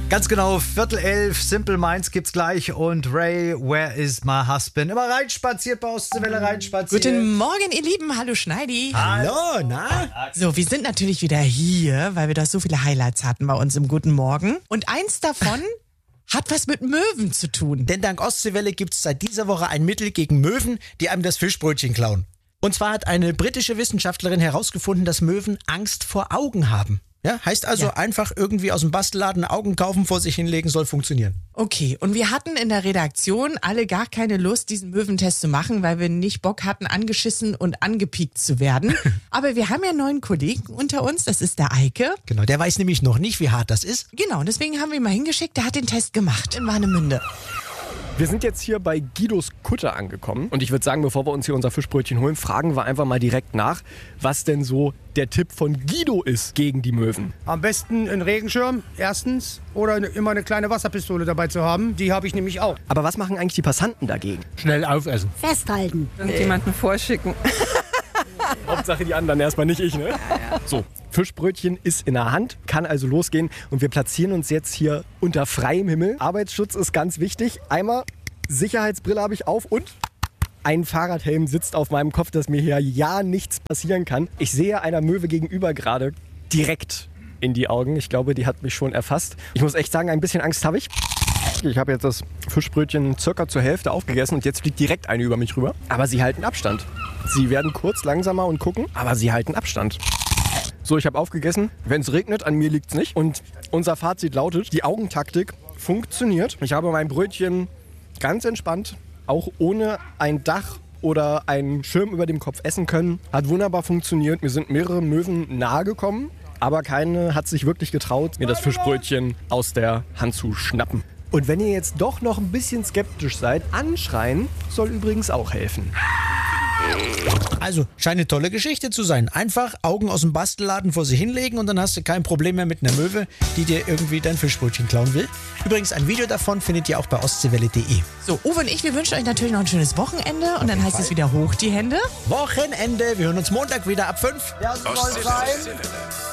Ganz genau, 10:15, Simple Minds gibt's gleich und Ray, Where is my husband? Immer reinspaziert bei Ostseewelle, reinspaziert. Guten Morgen, ihr Lieben. Hallo, Schneidi. Hallo, na? So, wir sind natürlich wieder hier, weil wir da so viele Highlights hatten bei uns im Guten Morgen. Und eins davon hat was mit Möwen zu tun. Denn dank Ostseewelle gibt's seit dieser Woche ein Mittel gegen Möwen, die einem das Fischbrötchen klauen. Und zwar hat eine britische Wissenschaftlerin herausgefunden, dass Möwen Angst vor Augen haben. Ja, heißt also einfach irgendwie aus dem Bastelladen Augen kaufen, vor sich hinlegen, soll funktionieren. Okay, und wir hatten in der Redaktion alle gar keine Lust, diesen Möwentest zu machen, weil wir nicht Bock hatten, angeschissen und angepiekt zu werden. Aber wir haben ja einen neuen Kollegen unter uns, das ist der Eike. Genau, der weiß nämlich noch nicht, wie hart das ist. Genau, und deswegen haben wir ihn mal hingeschickt, der hat den Test gemacht in Warnemünde. Wir sind jetzt hier bei Guidos Kutter angekommen und ich würde sagen, bevor wir uns hier unser Fischbrötchen holen, fragen wir einfach mal direkt nach, was denn so der Tipp von Guido ist gegen die Möwen. Am besten einen Regenschirm, erstens, oder immer eine kleine Wasserpistole dabei zu haben. Die habe ich nämlich auch. Aber was machen eigentlich die Passanten dagegen? Schnell aufessen. Festhalten. Irgendjemanden vorschicken. Hauptsache die anderen, erstmal nicht ich, ne? So, Fischbrötchen ist in der Hand, kann also losgehen und wir platzieren uns jetzt hier unter freiem Himmel. Arbeitsschutz ist ganz wichtig. Einmal Sicherheitsbrille habe ich auf und ein Fahrradhelm sitzt auf meinem Kopf, dass mir hier ja nichts passieren kann. Ich sehe einer Möwe gegenüber gerade direkt in die Augen. Ich glaube, die hat mich schon erfasst. Ich muss echt sagen, ein bisschen Angst habe ich. Ich habe jetzt das Fischbrötchen circa zur Hälfte aufgegessen und jetzt fliegt direkt eine über mich rüber. Aber sie halten Abstand. Sie werden kurz langsamer und gucken, aber sie halten Abstand. So, ich habe aufgegessen. Wenn es regnet, an mir liegt es nicht. Und unser Fazit lautet, die Augentaktik funktioniert. Ich habe mein Brötchen ganz entspannt, auch ohne ein Dach oder einen Schirm über dem Kopf essen können. Hat wunderbar funktioniert. Mir sind mehrere Möwen nahe gekommen, aber keine hat sich wirklich getraut, mir das Fischbrötchen aus der Hand zu schnappen. Und wenn ihr jetzt doch noch ein bisschen skeptisch seid, anschreien soll übrigens auch helfen. Also, scheint eine tolle Geschichte zu sein. Einfach Augen aus dem Bastelladen vor sich hinlegen und dann hast du kein Problem mehr mit einer Möwe, die dir irgendwie dein Fischbrötchen klauen will. Übrigens, ein Video davon findet ihr auch bei ostseewelle.de. So, Uwe und ich, wir wünschen euch natürlich noch ein schönes Wochenende und dann heißt es wieder hoch die Hände. Wochenende, wir hören uns Montag wieder ab 5. Ja, so soll's sein.